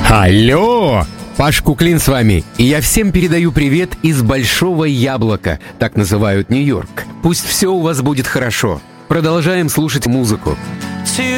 Алло! Паш Куклин с вами, и я всем передаю привет из Большого Яблока, так называют Нью-Йорк. Пусть все у вас будет хорошо. Продолжаем слушать музыку.